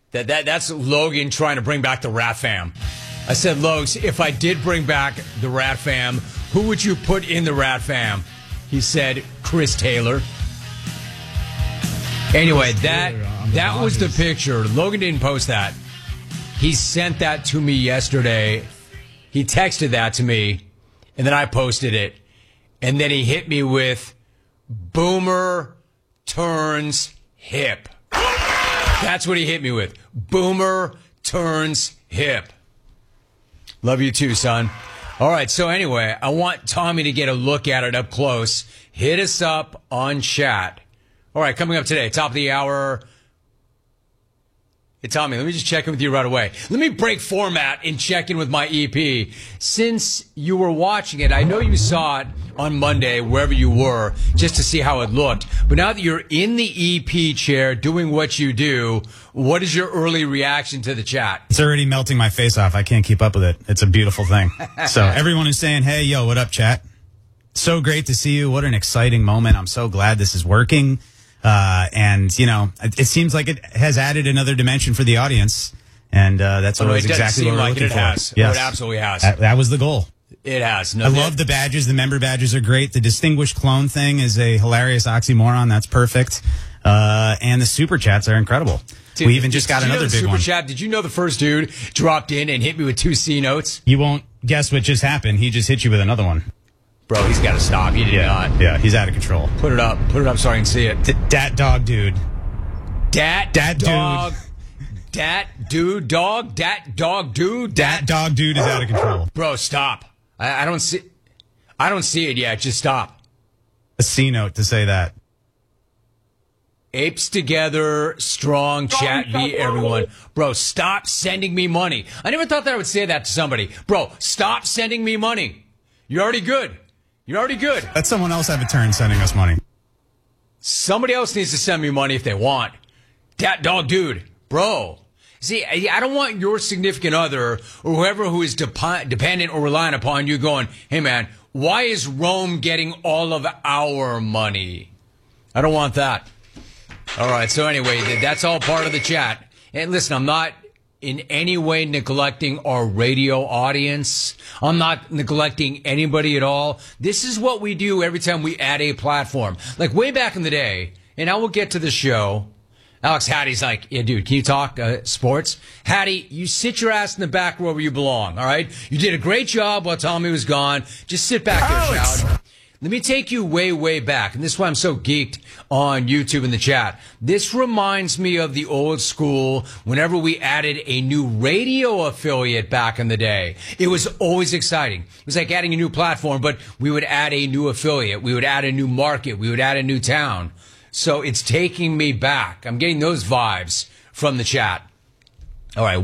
That's Logan trying to bring back the Rat Fam. I said, Logs, if I did bring back the Rat Fam, who would you put in the Rat Fam? He said, Chris Taylor. Anyway, that was the picture. Logan didn't post that. He sent that to me yesterday. He texted that to me, and then I posted it. And then he hit me with Boomer turns hip. That's what he hit me with. Boomer turns hip. Love you too, son. All right, so anyway, I want Tommy to get a look at it up close. Hit us up on chat. All right, coming up today, top of the hour. Hey, Tommy, let me just check in with you right away. Let me break format and check in with my EP. Since you were watching it, I know you saw it on Monday, wherever you were, just to see how it looked. But now that you're in the EP chair doing what you do, what is your early reaction to the chat? It's already melting my face off. I can't keep up with it. It's a beautiful thing. So everyone is saying, hey, yo, what up, chat? So great to see you. What an exciting moment. I'm so glad this is working. And, you know, it seems like it has added another dimension for the audience. And that's always exactly what we're looking for. It has. Yes. Oh, it absolutely has. That was the goal. It has. I love the badges. The member badges are great. The distinguished clone thing is a hilarious oxymoron. That's perfect. And the super chats are incredible. Dude, we even just got another big super one. Chat, did you know the first dude dropped in and hit me with 2 C notes? You won't guess what just happened. He just hit you with another one. Bro, he's got to stop. He did not. Yeah, he's out of control. Put it up. Put it up so I can see it. Dat dog dude. Dat dog. Dat dude dog. Dat dog dude. Dat dog dude is out of control. Bro, stop. I don't see it yet. Just stop. A C note to say that. Apes together, strong, chat V, everyone. Bro, stop sending me money. I never thought that I would say that to somebody. Bro, stop sending me money. You're already good. You're already good. Let someone else have a turn sending us money. Somebody else needs to send me money if they want. Dat dog dude. Bro. See, I don't want your significant other or whoever who is dependent or relying upon you going, hey, man, why is Rome getting all of our money? I don't want that. All right, so anyway, that's all part of the chat. And listen, I'm not in any way neglecting our radio audience. I'm not neglecting anybody at all. This is what we do every time we add a platform. Like way back in the day, and I will get to the show. Alex Hattie's like, yeah, dude, can you talk sports? Hattie, you sit your ass in the back row where you belong, all right? You did a great job while Tommy was gone. Just sit back there, shout. Let me take you way, way back, and this is why I'm so geeked on YouTube in the chat. This reminds me of the old school whenever we added a new radio affiliate back in the day. It was always exciting. It was like adding a new platform, but we would add a new affiliate. We would add a new market. We would add a new town. So it's taking me back. I'm getting those vibes from the chat. All right,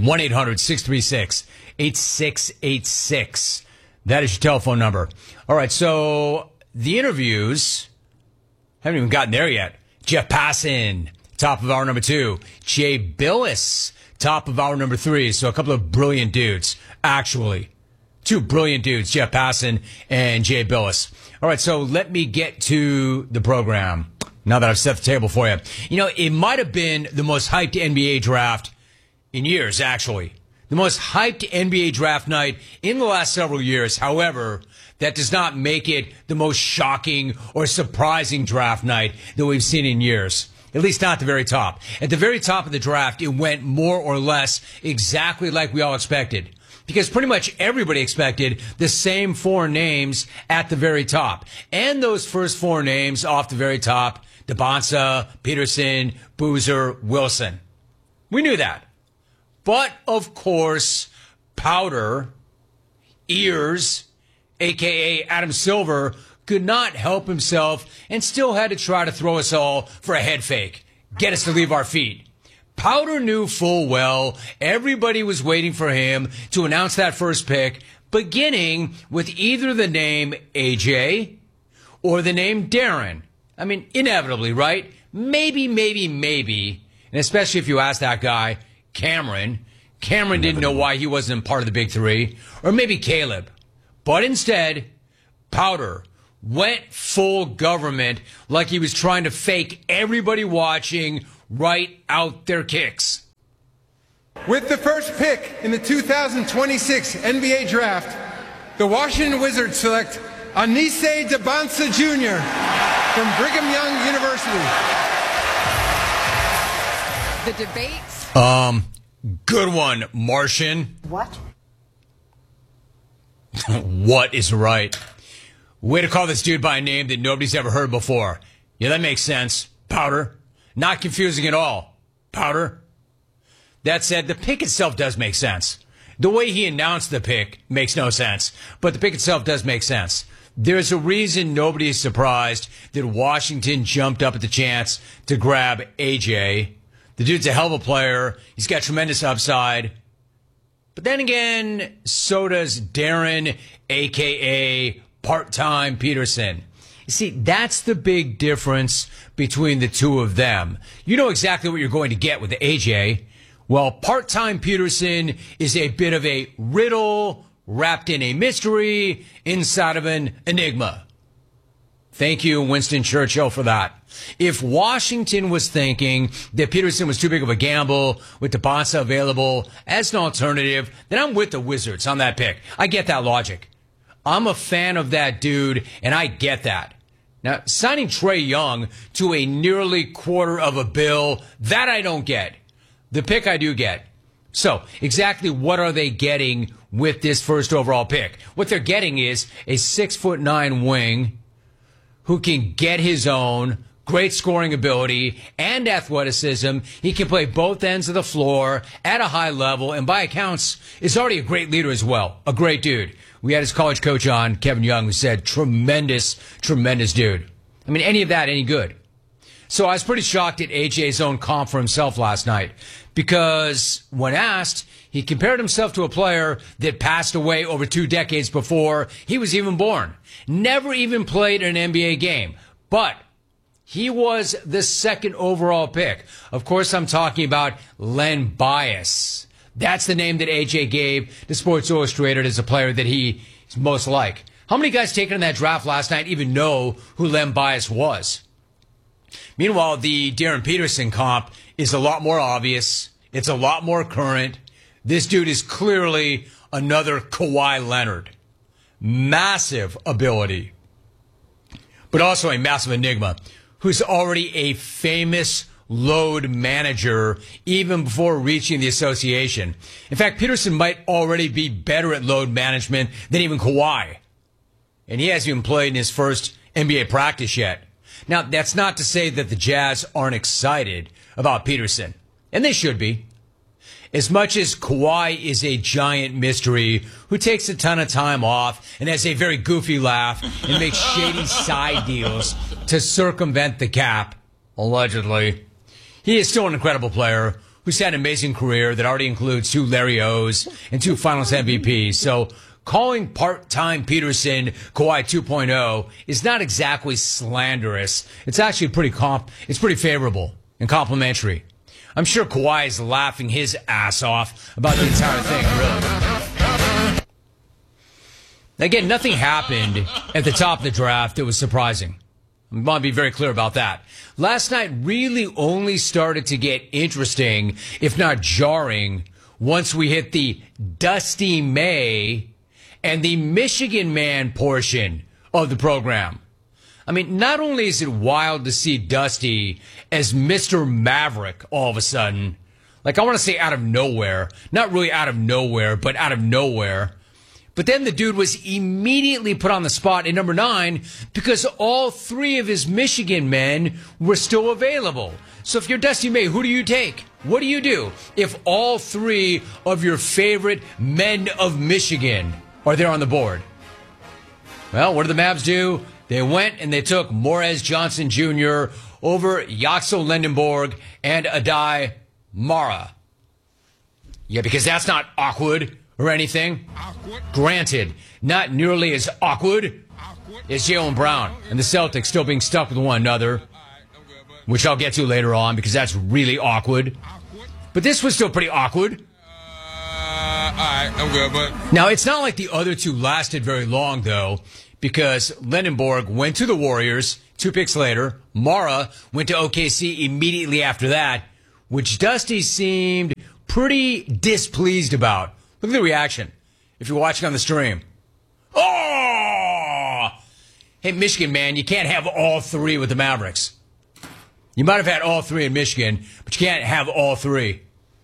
1-800-636-8686. That is your telephone number. All right, so the interviews haven't even gotten there yet. Jeff Passan, top of hour number 2. Jay Billis, top of hour number 3. So a couple of brilliant dudes, actually. 2 brilliant dudes, Jeff Passan and Jay Billis. All right, so let me get to the program now that I've set the table for you. You know, it might have been the most hyped NBA draft in years, actually. The most hyped NBA draft night in the last several years. However, that does not make it the most shocking or surprising draft night that we've seen in years. At least not at the very top. At the very top of the draft, it went more or less exactly like we all expected. Because pretty much everybody expected the same 4 names at the very top. And those first 4 names off the very top, DeBonsa, Peterson, Boozer, Wilson. We knew that. But, of course, Powder, Ears, a.k.a. Adam Silver, could not help himself and still had to try to throw us all for a head fake, get us to leave our feet. Powder knew full well everybody was waiting for him to announce that first pick, beginning with either the name AJ or the name Darren. I mean, inevitably, right? Maybe. And especially if you ask that guy, Cameron didn't know why he wasn't part of the big 3. Or maybe Caleb. But instead, Powder went full government like he was trying to fake everybody watching right out their kicks. With the first pick in the 2026 NBA Draft, the Washington Wizards select Anise Dabansa Jr. from Brigham Young University. The debates. Good one, Martian. What? What is right? Way to call this dude by a name that nobody's ever heard before. Yeah, that makes sense. Powder. Not confusing at all. Powder. That said, the pick itself does make sense. The way he announced the pick makes no sense, but the pick itself does make sense. There's a reason nobody is surprised that Washington jumped up at the chance to grab AJ. The dude's a hell of a player. He's got tremendous upside. But then again, so does Darren, a.k.a. Part-Time Peterson. You see, that's the big difference between the two of them. You know exactly what you're going to get with AJ. Well, Part-Time Peterson is a bit of a riddle wrapped in a mystery inside of an enigma. Thank you, Winston Churchill, for that. If Washington was thinking that Peterson was too big of a gamble with Dabansa available as an alternative, then I'm with the Wizards on that pick. I get that logic. I'm a fan of that dude, and I get that. Now, signing Trae Young to a nearly $250 million, that I don't get. The pick I do get. So, exactly what are they getting with this first overall pick? What they're getting is a 6'9" wing who can get his own, great scoring ability and athleticism. He can play both ends of the floor at a high level, and by accounts, is already a great leader as well. A great dude. We had his college coach on, Kevin Young, who said, tremendous, tremendous dude. I mean, any of that, any good. So I was pretty shocked at AJ's own comp for himself last night because when asked, he compared himself to a player that passed away over 2 decades before he was even born. Never even played an NBA game, but he was the second overall pick. Of course, I'm talking about Len Bias. That's the name that AJ gave to Sports Illustrated as a player that he's most like. How many guys taken in that draft last night even know who Len Bias was? Meanwhile, the Darren Peterson comp is a lot more obvious. It's a lot more current. This dude is clearly another Kawhi Leonard. Massive ability, but also a massive enigma who's already a famous load manager even before reaching the association. In fact, Peterson might already be better at load management than even Kawhi. And he hasn't even played in his first NBA practice yet. Now, that's not to say that the Jazz aren't excited about Peterson, and they should be. As much as Kawhi is a giant mystery who takes a ton of time off and has a very goofy laugh and makes shady side deals to circumvent the cap, allegedly, he is still an incredible player who's had an amazing career that already includes 2 Larry O's and 2 Finals MVPs. So calling Part-Time Peterson Kawhi 2.0 is not exactly slanderous. It's actually it's pretty favorable and complimentary. I'm sure Kawhi is laughing his ass off about the entire thing, really. Again, nothing happened at the top of the draft that was surprising. I want to be very clear about that. Last night really only started to get interesting, if not jarring, once we hit the Dusty May and the Michigan Man portion of the program. I mean, not only is it wild to see Dusty as Mr. Maverick all of a sudden, like I want to say out of nowhere, not really out of nowhere, but out of nowhere. But then the dude was immediately put on the spot at number 9 because all 3 of his Michigan men were still available. So if you're Dusty May, who do you take? What do you do if all 3 of your favorite men of Michigan are there on the board? Well, what did the Mavs do? They went and they took Morez Johnson Jr. over Yaxel Lendenborg and Adai Mara. Yeah, because that's not awkward or anything. Granted, not nearly as awkward as Jaylen Brown and the Celtics still being stuck with one another, which I'll get to later on because that's really awkward. But this was still pretty awkward. I'm good, but Now, it's not like the other 2 lasted very long, though, because Lendenborg went to the Warriors 2 picks later. Mara went to OKC immediately after that, which Dusty seemed pretty displeased about. Look at the reaction if you're watching on the stream. Oh! Hey, Michigan, man, you can't have all three with the Mavericks. You might have had all three in Michigan, but you can't have all three.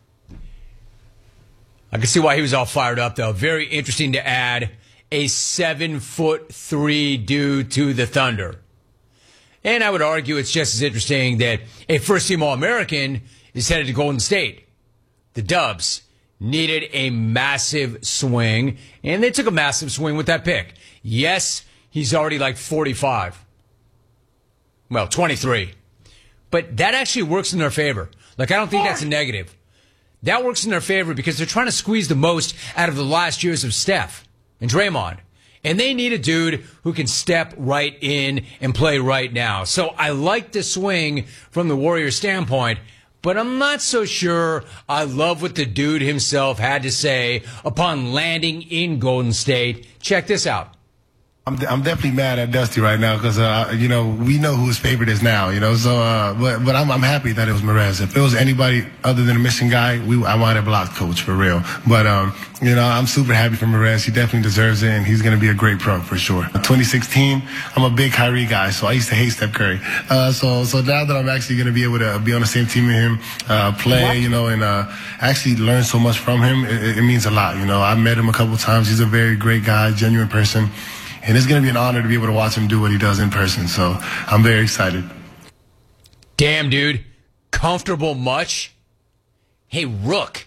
I can see why he was all fired up, though. Very interesting to add a 7'3" dude to the Thunder. And I would argue it's just as interesting that a first-team All-American is headed to Golden State. The Dubs needed a massive swing, and they took a massive swing with that pick. Yes, he's already like 45. Well, 23. But that actually works in their favor. Like, I don't think that's a negative. That works in their favor because they're trying to squeeze the most out of the last years of Steph and Draymond. And they need a dude who can step right in and play right now. So I like the swing from the Warriors' standpoint, but I'm not so sure I love what the dude himself had to say upon landing in Golden State. Check this out. I'm definitely mad at Dusty right now because, we know who his favorite is now, so, but I'm happy that it was Merez. If it was anybody other than a Michigan guy, I might have blocked Coach for real. But, I'm super happy for Merez. He definitely deserves it, and he's going to be a great pro for sure. 2016, I'm a big Kyrie guy, so I used to hate Steph Curry. So now that I'm actually going to be able to be on the same team with him, play, and actually learn so much from him, it means a lot. I met him a couple times. He's a very great guy, genuine person. And it's going to be an honor to be able to watch him do what he does in person. So I'm very excited. Damn, dude. Comfortable much? Hey, Rook.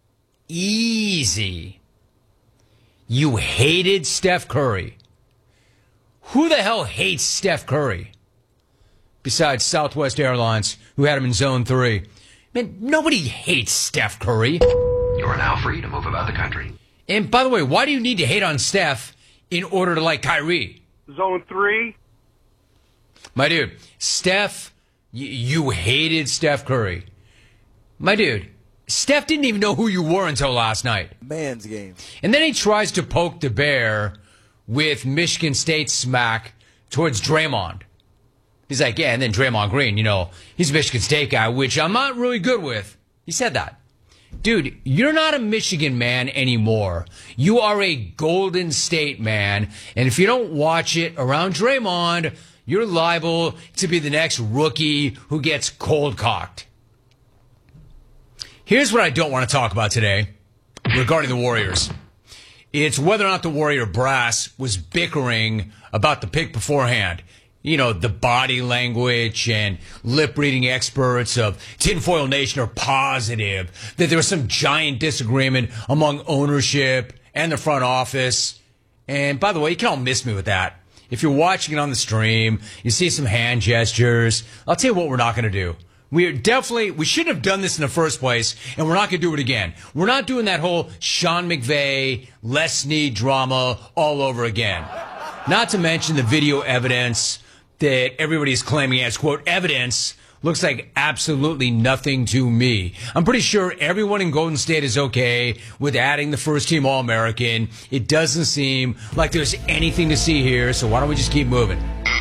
Easy. You hated Steph Curry. Who the hell hates Steph Curry? Besides Southwest Airlines, who had him in Zone 3. Man, nobody hates Steph Curry. You are now free to move about the country. And by the way, why do you need to hate on Steph in order to like Kyrie? Zone 3. My dude, Steph, you hated Steph Curry. My dude, Steph didn't even know who you were until last night. Man's game. And then he tries to poke the bear with Michigan State smack towards Draymond. He's like, yeah, and then Draymond Green, he's a Michigan State guy, which I'm not really good with. He said that. Dude, you're not a Michigan man anymore. You are a Golden State man. And if you don't watch it around Draymond, you're liable to be the next rookie who gets cold cocked. Here's what I don't want to talk about today regarding the Warriors. It's whether or not the Warrior brass was bickering about the pick beforehand. The body language and lip-reading experts of Tinfoil Nation are positive that there was some giant disagreement among ownership and the front office. And by the way, you can all miss me with that. If you're watching it on the stream, you see some hand gestures. I'll tell you what we're not going to do. We shouldn't have done this in the first place, and we're not going to do it again. We're not doing that whole Sean McVay, Les Snead drama all over again. Not to mention the video evidence that everybody's claiming as, quote, evidence looks like absolutely nothing to me. I'm pretty sure everyone in Golden State is okay with adding the first-team All-American. It doesn't seem like there's anything to see here, so why don't we just keep moving?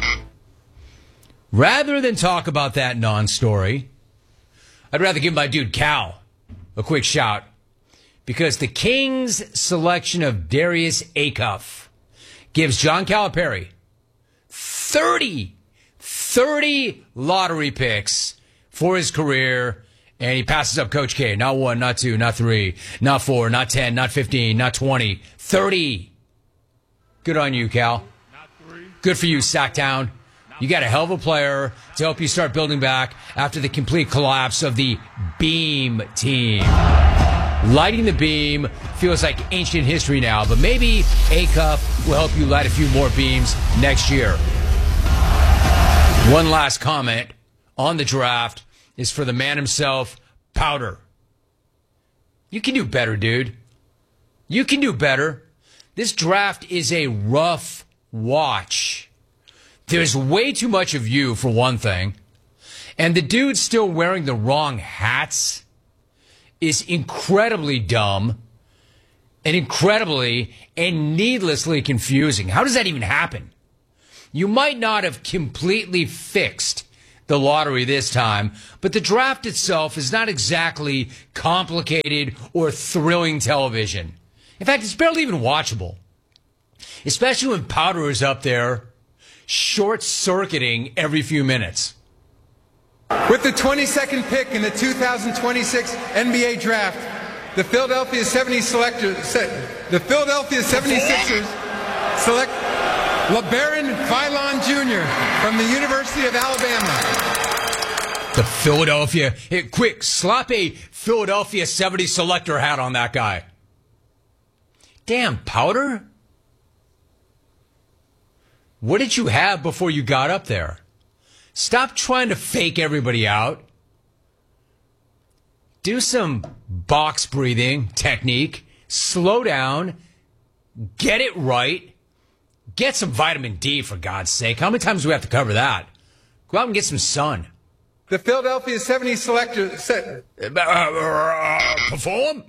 Rather than talk about that non-story, I'd rather give my dude Cal a quick shout because the Kings' selection of Darius Acuff gives John Calipari 30 lottery picks for his career, and he passes up Coach K. Not 1, not 2, not 3, not 4, not 10, not 15, not 20, 30. Good on you, Cal. Good for you, Sacktown. You got a hell of a player to help you start building back after the complete collapse of the Beam team. Lighting the beam feels like ancient history now, but maybe Acuff will help you light a few more beams next year. One last comment on the draft is for the man himself, Powder. You can do better, dude. You can do better. This draft is a rough watch. There's way too much of you, for one thing. And the dude still wearing the wrong hats is incredibly dumb and incredibly and needlessly confusing. How does that even happen? You might not have completely fixed the lottery this time, but the draft itself is not exactly complicated or thrilling television. In fact, it's barely even watchable, especially when Powder is up there short-circuiting every few minutes. With the 22nd pick in the 2026 NBA Draft, the Philadelphia 76ers select LeBaron Philon Jr. from the University of Alabama. The Philadelphia, hey, quick, slap a Philadelphia 70 selector hat on that guy. Damn, Powder. What did you have before you got up there? Stop trying to fake everybody out. Do some box breathing technique. Slow down. Get it right. Get some vitamin D, for God's sake. How many times do we have to cover that? Go out and get some sun. The Philadelphia 70 selector perform?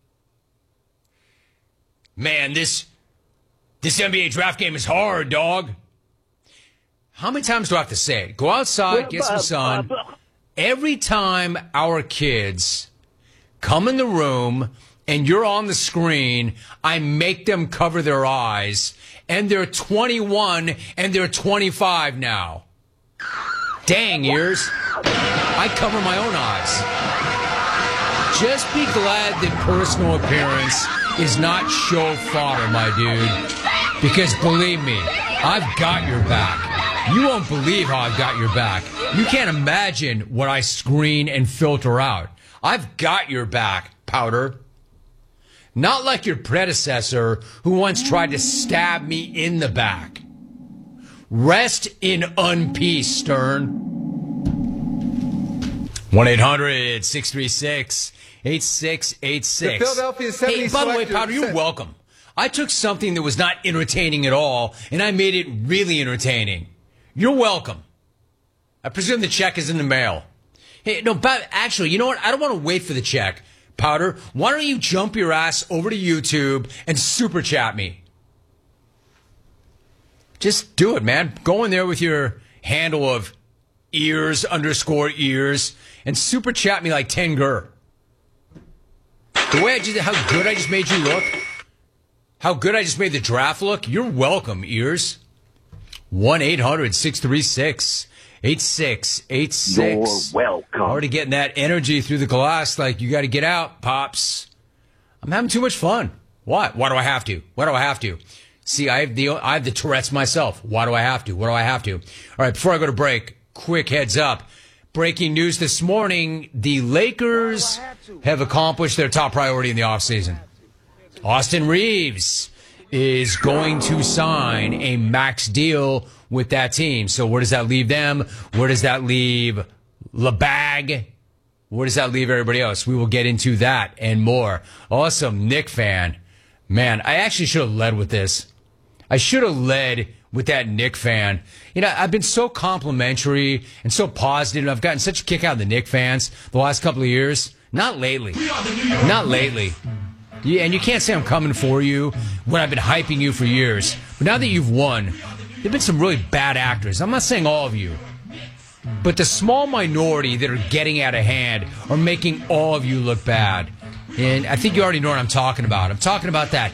Man, this NBA draft game is hard, dog. How many times do I have to say it? Go outside, get some sun. Every time our kids come in the room and you're on the screen, I make them cover their eyes. And they're 21 and they're 25 now. Dang, ears. I cover my own eyes. Just be glad that personal appearance is not show fodder, my dude. Because believe me, I've got your back. You won't believe how I've got your back. You can't imagine what I screen and filter out. I've got your back, Powder. Not like your predecessor who once tried to stab me in the back. Rest in unpeace, Stern. 1-800-636-8686. The Philadelphia 70 Hey, by the way, Powder, you're welcome. I took something that was not entertaining at all, and I made it really entertaining. You're welcome. I presume the check is in the mail. Hey, no, but actually, you know what? I don't want to wait for the check. Powder, why don't you jump your ass over to YouTube and super chat me? Just do it, man. Go in there with your handle of ears_ears and super chat me like 10 gur. The way how good I just made you look, how good I just made the draft look, you're welcome, ears. 1-800-636-8686. You're welcome. Already getting that energy through the glass like you got to get out, Pops. I'm having too much fun. What? Why do I have to? Why do I have to? See, I have the Tourette's myself. Why do I have to? What do I have to? All right, before I go to break, quick heads up. Breaking news this morning, the Lakers have accomplished their top priority in the offseason. Austin Reeves is going to sign a max deal with that team. So where does that leave them? Where does that leave LeBag? Where does that leave everybody else? We will get into that and more. Awesome, Knick fan. Man, I actually should have led with this. I should have led with that Knick fan. You know, I've been so complimentary and so positive. I've gotten such a kick out of the Knick fans the last couple of years. Not lately. Not lately. Yeah, and you can't say I'm coming for you when I've been hyping you for years. But now that you've won, there have been some really bad actors. I'm not saying all of you. But the small minority that are getting out of hand are making all of you look bad. And I think you already know what I'm talking about. I'm talking about that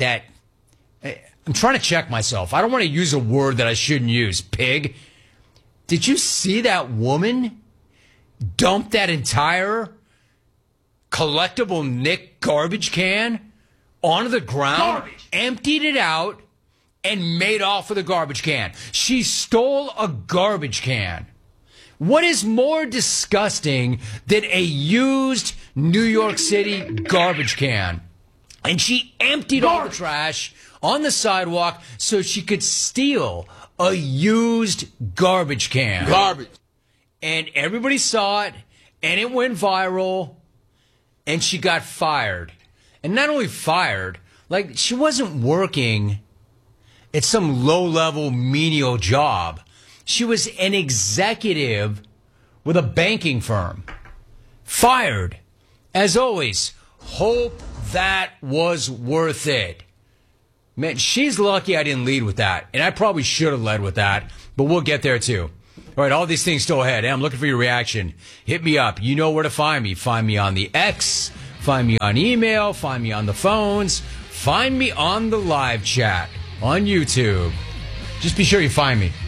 I'm trying to check myself. I don't want to use a word that I shouldn't use. Pig. Did you see that woman dump that entire collectible Knick garbage can onto the ground, emptied it out, and made off with a garbage can? She stole a garbage can. What is more disgusting than a used New York City garbage can? And she emptied all the trash on the sidewalk so she could steal a used garbage can. Garbage. And everybody saw it, and it went viral, and she got fired. And not only fired, like, she wasn't working at some low-level menial job. She was an executive with a banking firm. Fired. As always, hope that was worth it. Man, she's lucky I didn't lead with that. And I probably should have led with that. But we'll get there too. All right, all these things still ahead. I'm looking for your reaction. Hit me up. You know where to find me. Find me on the X. Find me on email. Find me on the phones. Find me on the live chat on YouTube. Just be sure you find me.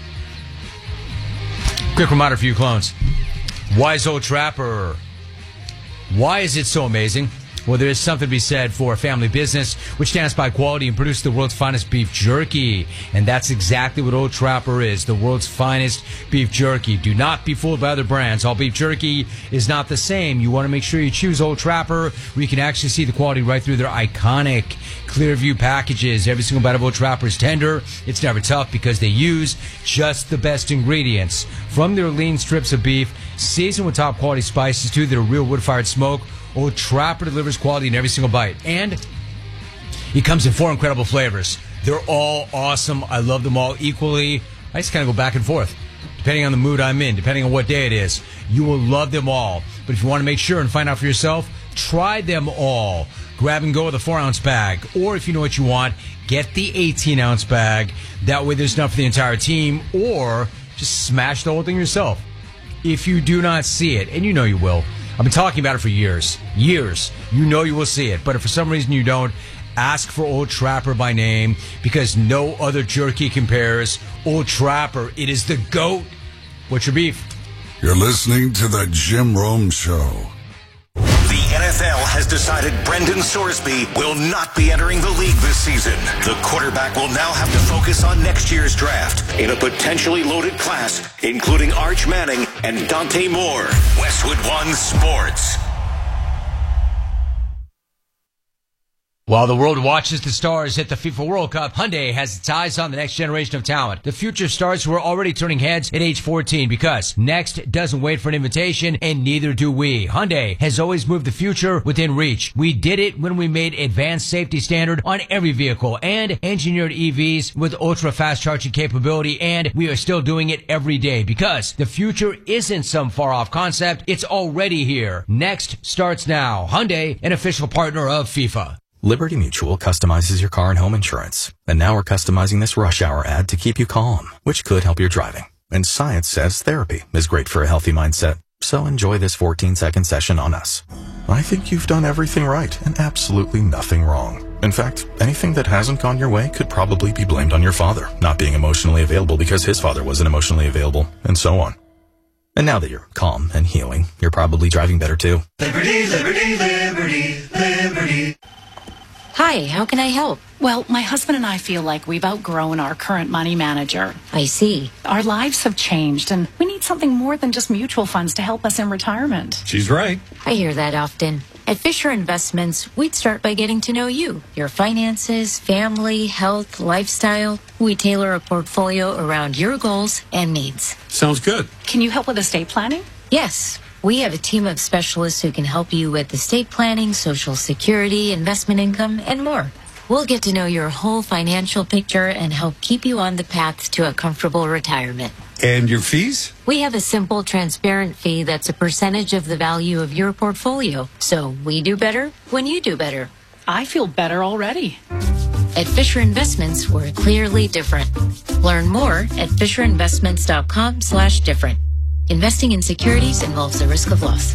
Quick reminder for you clones. Wise Old Trapper. Why is it so amazing? Well, there is something to be said for a family business which stands by quality and produces the world's finest beef jerky. And that's exactly what Old Trapper is, the world's finest beef jerky. Do not be fooled by other brands. All beef jerky is not the same. You want to make sure you choose Old Trapper where you can actually see the quality right through their iconic Clearview packages. Every single bite of Old Trapper is tender. It's never tough because they use just the best ingredients. From their lean strips of beef, seasoned with top quality spices to their real wood-fired smoke, Old Trapper delivers quality in every single bite. And it comes in 4 incredible flavors. They're all awesome. I love them all equally. I just kind of go back and forth, depending on the mood I'm in, depending on what day it is. You will love them all. But if you want to make sure and find out for yourself, try them all. Grab and go with a 4-ounce bag. Or if you know what you want, get the 18-ounce bag. That way there's enough for the entire team. Or just smash the whole thing yourself. If you do not see it, and you know you will, I've been talking about it for years. Years. You know you will see it. But if for some reason you don't, ask for Old Trapper by name because no other jerky compares. Old Trapper, it is the GOAT. What's your beef? You're listening to the Jim Rome Show. The NFL has decided Brendan Sorsby will not be entering the league this season. The quarterback will now have to focus on next year's draft in a potentially loaded class, including Arch Manning and Dante Moore. Westwood One Sports. While the world watches the stars at the FIFA World Cup, Hyundai has its eyes on the next generation of talent. The future stars who are already turning heads at age 14 because next doesn't wait for an invitation and neither do we. Hyundai has always moved the future within reach. We did it when we made advanced safety standard on every vehicle and engineered EVs with ultra fast charging capability, and we are still doing it every day because the future isn't some far off concept. It's already here. Next starts now. Hyundai, an official partner of FIFA. Liberty Mutual customizes your car and home insurance. And now we're customizing this rush hour ad to keep you calm, which could help your driving. And science says therapy is great for a healthy mindset. So enjoy this 14-second session on us. I think you've done everything right and absolutely nothing wrong. In fact, anything that hasn't gone your way could probably be blamed on your father not being emotionally available because his father wasn't emotionally available, and so on. And now that you're calm and healing, you're probably driving better too. Liberty, liberty, liberty, liberty. Hi, how can I help? Well, my husband and I feel like we've outgrown our current money manager. I see. Our lives have changed, and we need something more than just mutual funds to help us in retirement. She's right. I hear that often. At Fisher Investments, we'd start by getting to know you, your finances, family, health, lifestyle. We tailor a portfolio around your goals and needs. Sounds good. Can you help with estate planning? Yes. We have a team of specialists who can help you with estate planning, Social Security, investment income, and more. We'll get to know your whole financial picture and help keep you on the path to a comfortable retirement. And your fees? We have a simple, transparent fee that's a percentage of the value of your portfolio. So we do better when you do better. I feel better already. At Fisher Investments, we're clearly different. Learn more at FisherInvestments.com/different. Investing in securities involves a risk of loss.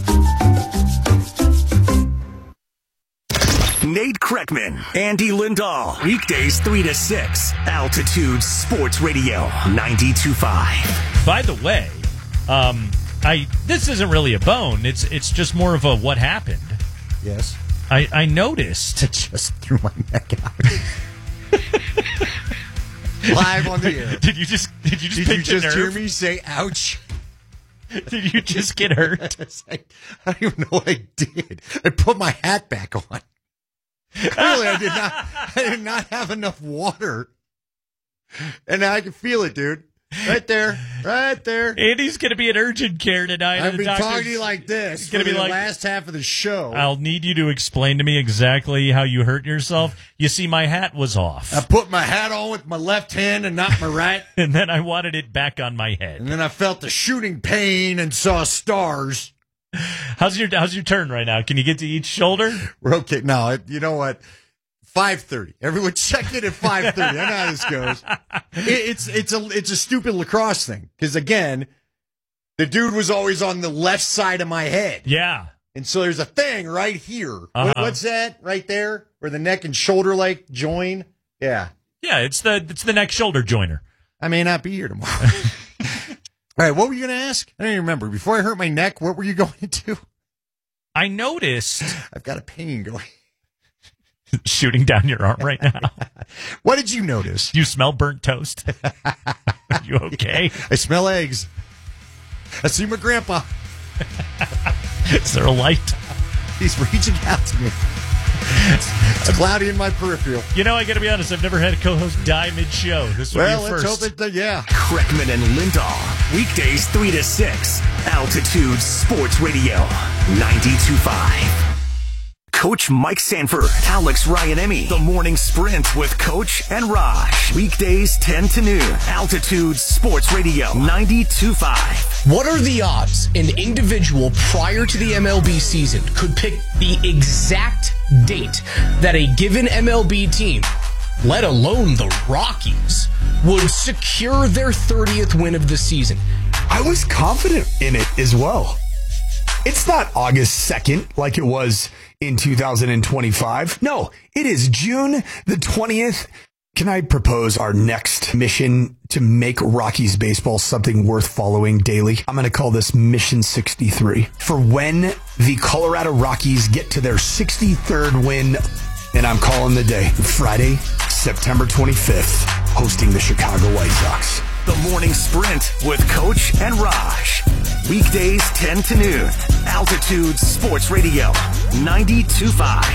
Nate Kreckman, Andy Lindahl, weekdays 3 to 6, Altitude Sports Radio 92.5. By the way, this isn't really a bone. It's just more of a what happened. Yes. I noticed. I just threw my neck out. Live on the air. Did you just hear me say ouch? Did you just get hurt? I don't even know what I did. I put my hat back on. Clearly, I did not have enough water. And now I can feel it, dude. Right there. Andy's going to be in urgent care tonight. I've been talking to you like this. It's going to be the last half of the show. I'll need you to explain to me exactly how you hurt yourself. You see, my hat was off. I put my hat on with my left hand and not my right. And then I wanted it back on my head. And then I felt the shooting pain and saw stars. How's your turn right now? Can you get to each shoulder? We're okay. No, you know what? 5:30. Everyone check in at 5:30. I know how this goes. It's a stupid lacrosse thing because again, the dude was always on the left side of my head. Yeah. And so there's a thing right here. Uh-huh. What's that right there? Where the neck and shoulder like join? Yeah. Yeah, it's the neck shoulder joiner. I may not be here tomorrow. All right, what were you going to ask? I don't even remember. Before I hurt my neck, what were you going to do? I noticed. I've got a pain going. Shooting down your arm right now. What did you notice? You smell burnt toast. Are you okay? I smell eggs. I see my grandpa. Is there a light? He's reaching out to me. It's cloudy in my peripheral. You know, I got to be honest. I've never had a co-host die mid-show. This will be your first. Let's hope yeah. Kreckman and Lindahl. Weekdays 3 to 6. Altitude Sports Radio. 92.5. Coach Mike Sanford, Alex Ryan-Emmy, The Morning Sprint with Coach and Raj. Weekdays 10 to noon. Altitude Sports Radio 92.5. What are the odds an individual prior to the MLB season could pick the exact date that a given MLB team, let alone the Rockies, would secure their 30th win of the season? I was confident in it as well. It's not August 2nd like it was in 2025. No, it is June the 20th. Can I propose our next mission to make Rockies baseball something worth following daily? I'm going to call this Mission 63. For when the Colorado Rockies get to their 63rd win, and I'm calling the day Friday, September 25th, hosting the Chicago White Sox. The Morning Sprint with Coach and Raj. Weekdays 10 to noon. Altitude Sports Radio 92.5.